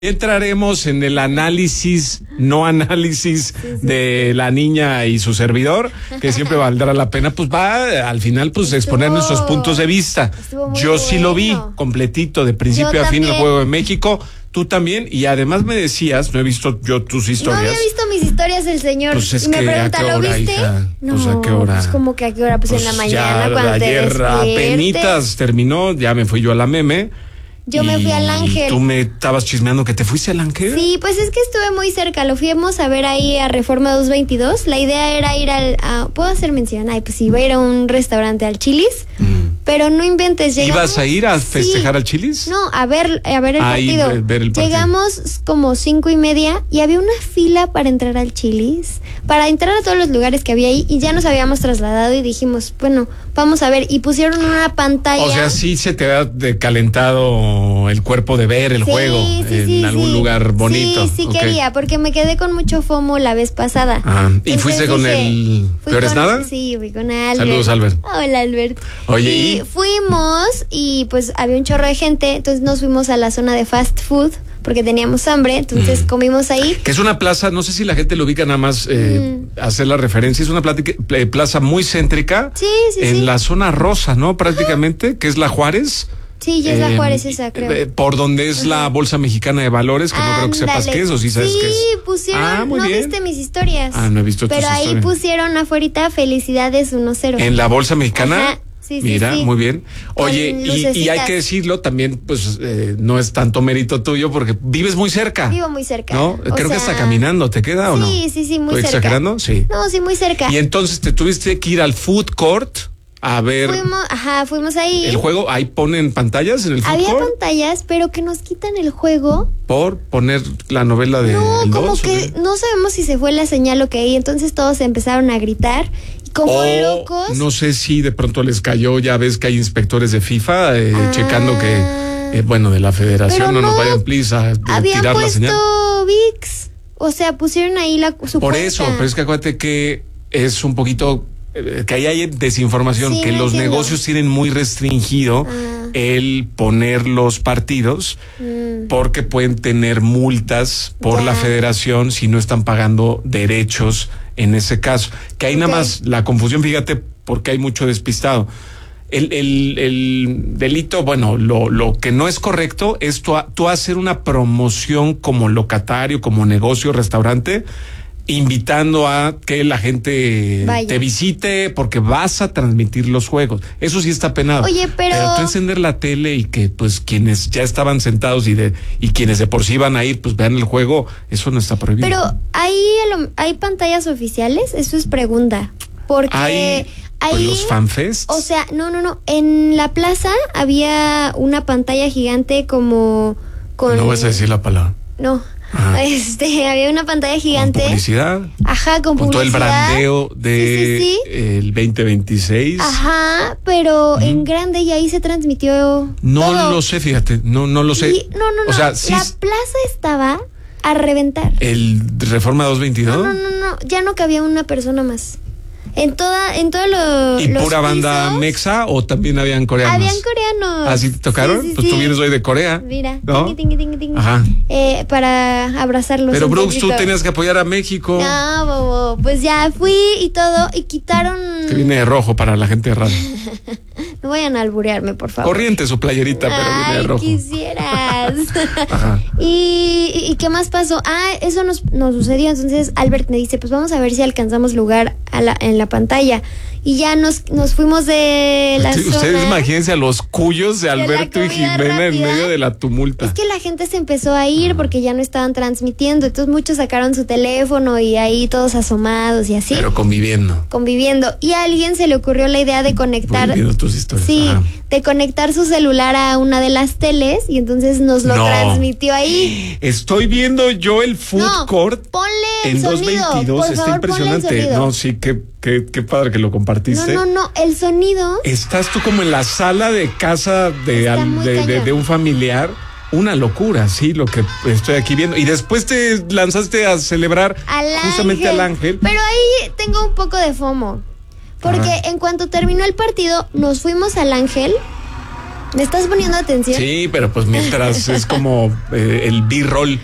Entraremos en el análisis, no análisis de la niña y su servidor, que siempre valdrá la pena, pues va al final pues exponer nuestros puntos de vista. Yo sí lo vi completito, de principio a fin, el Juego de México. Tú también, y además me decías, no he visto yo tus historias. No había visto mis historias el señor. Pues es y me que, pregunta, ¿a qué hora, ¿lo viste? Hija? No, pues ¿a qué hora? Pues como que ¿a qué hora? Pues en la mañana, ya, cuando ayer te despiertes. apenitas terminó, ya me fui yo a la Meme. Yo me fui al Ángel. Tú me estabas chismeando que te fuiste al Ángel. Sí, pues es que estuve muy cerca. Lo fuimos a ver ahí a Reforma 222. La idea era ir ¿puedo hacer mención? Ay, pues iba a ir a un restaurante al Chili's. Pero no inventes, llegamos. ¿Ibas a ir a festejar al Chili's? No, a ver el partido. Ver el partido. Llegamos como 5:30 y había una fila para entrar al Chili's, para entrar a todos los lugares que había ahí, y ya nos habíamos trasladado y dijimos, bueno, vamos a ver, y pusieron una pantalla. O sea, sí se te ha calentado el cuerpo de ver el juego en algún lugar bonito. Sí, quería, porque me quedé con mucho FOMO la vez pasada. ¿Y fuiste con el Peores Nada? Sí, fui con Albert. Saludos, Albert. Hola, Albert. Oye, y fuimos y pues había un chorro de gente, entonces nos fuimos a la zona de fast food porque teníamos hambre, entonces comimos ahí. Que es una plaza, no sé si la gente lo ubica, nada más hacer la referencia, es una plaza muy céntrica. En la zona rosa, ¿no? Prácticamente, que es la Juárez. Sí, ya es la Juárez esa, creo. Por donde es la Bolsa Mexicana de Valores, que no creo que sepas qué es, o sí sabes qué es. Sí, pusieron, no bien. Viste mis historias. No he visto tus historias. Pero ahí pusieron afuera, felicidades 1-0. ¿En la Bolsa Mexicana? Ajá. Mira, muy bien. Oye, y hay que decirlo también, pues no es tanto mérito tuyo porque vives muy cerca. Vivo muy cerca. ¿No? Creo que hasta caminando, ¿te queda o no? Sí, muy cerca. ¿Estoy exagerando? Sí. No, sí, muy cerca. Y entonces te tuviste que ir al food court a ver. Fuimos ahí. El juego, ahí ponen pantallas en el food court. Había pantallas, pero que nos quitan el juego. ¿Por poner la novela de No, el como 2, que no sabemos si se fue la señal o qué, y entonces todos empezaron a gritar. Como locos. No sé si de pronto les cayó, ya ves que hay inspectores de FIFA checando que, de la federación, no nos vayan, please, a tirar la señal. Habían puesto VIX, o sea, pusieron ahí su Por cuenta. eso, pero es que acuérdate que es un poquito, que ahí hay desinformación, que los negocios tienen muy restringido el poner los partidos, porque pueden tener multas por la federación si no están pagando derechos en ese caso. Que hay nada más la confusión, fíjate, porque hay mucho despistado. El delito, lo que no es correcto es tú hacer una promoción como locatario, como negocio, restaurante, invitando a que la gente te visite porque vas a transmitir los juegos. Eso sí está penado. Oye, pero tú encender la tele y que pues quienes ya estaban sentados y quienes de por sí van a ir pues vean el juego, eso no está prohibido. Pero hay pantallas oficiales, eso es pregunta. Porque hay los fanfests. O sea, no. En la plaza había una pantalla gigante como con. No vas a decir la palabra. No. Había una pantalla gigante. ¿Con publicidad? Ajá, con publicidad. Todo el brandeo de el 2026. Ajá, pero en grande, y ahí se transmitió. No todo. lo sé, fíjate, no lo sé. No. O sea, sí. La plaza estaba a reventar. ¿El Reforma 222? No, ya no cabía una persona más. En todo ¿Y los pura banda pisos, mexa o también habían coreanos? Habían coreanos. ¿Así te tocaron? Sí, pues tú vienes hoy de Corea. Mira, ¿no? ting. Ajá. Para abrazarlos. Pero Brooks, tú tenías que apoyar a México. No, bobo, pues ya fui y todo, y quitaron. Que viene de rojo para la gente de radio. No vayan a alburearme, por favor. Corriente su playerita, pero viene de rojo. Quisieras. Ajá. ¿Y qué más pasó? Eso nos sucedió. Entonces Albert me dice, pues vamos a ver si alcanzamos lugar en la pantalla. Y ya nos fuimos de la zona. Ustedes imagínense a los cuyos de Alberto y Jimena rápida, en medio de la tumulta. Es que la gente se empezó a ir porque ya no estaban transmitiendo. Entonces muchos sacaron su teléfono y ahí todos asomados y así. Pero conviviendo. Y a alguien se le ocurrió la idea de conectar. Tus historias. Sí, de conectar su celular a una de las teles y entonces nos lo transmitió ahí. Estoy viendo yo el food court. Ponle en el sonido. 222. Por Está favor, impresionante. No, sí, qué padre que lo compartiste. No, el sonido. Estás tú como en la sala de casa de un familiar. Una locura, sí, lo que estoy aquí viendo. Y después te lanzaste a celebrar justamente al Ángel. Pero ahí tengo un poco de FOMO. Porque en cuanto terminó el partido, nos fuimos al Ángel ¿Me estás poniendo atención? Sí, pero pues mientras es como el B-roll.